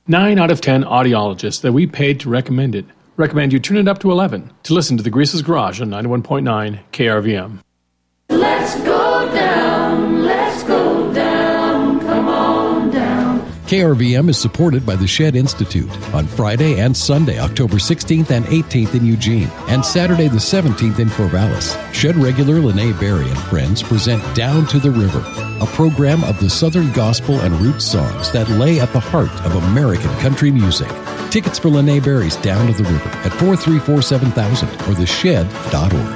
9 out of 10 audiologists that we paid to recommend it recommend you turn it up to 11 to listen to the Grease's Garage on 91.9 KRVM. Let's go down, come on down. KRVM is supported by the Shed Institute on Friday and Sunday, October 16th and 18th in Eugene, and Saturday the 17th in Corvallis. Shed regular Lene Berry and friends present Down to the River, a program of the Southern gospel and roots songs that lay at the heart of American country music. Tickets for Lene Berry's Down to the River at 434-7000 or theshed.org.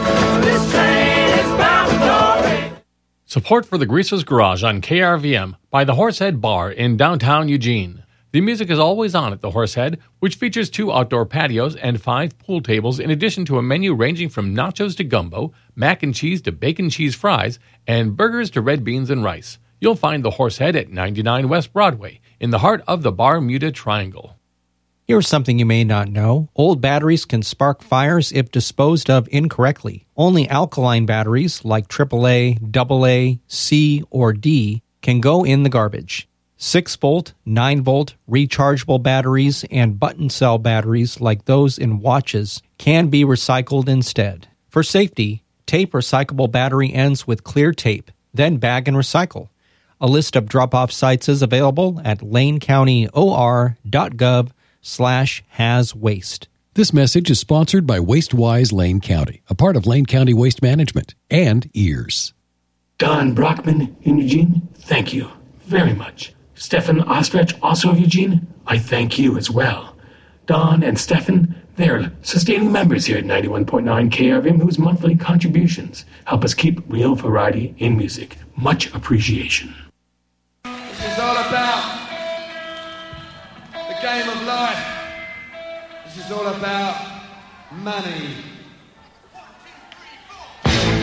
Support for the Greaser's Garage on KRVM by the Horsehead Bar in downtown Eugene. The music is always on at the Horsehead, which features 2 outdoor patios and 5 pool tables, in addition to a menu ranging from nachos to gumbo, mac and cheese to bacon cheese fries, and burgers to red beans and rice. You'll find the Horsehead at 99 West Broadway, in the heart of the Bermuda Triangle. Here's something you may not know. Old batteries can spark fires if disposed of incorrectly. Only alkaline batteries like AAA, AA, C, or D can go in the garbage. 6-volt, 9-volt rechargeable batteries and button cell batteries like those in watches can be recycled instead. For safety, tape recyclable battery ends with clear tape, then bag and recycle. A list of drop-off sites is available at lanecounty.or.gov/has-waste. This message is sponsored by WasteWise Lane County, a part of Lane County Waste Management, and EARS. Don Brockman in Eugene, thank you very much. Stefan Ostrich, also of Eugene, I thank you as well. Don and Stefan, they're sustaining members here at 91.9 KRVM whose monthly contributions help us keep real variety in music. Much appreciation. This is all about the game of life. This is all about money.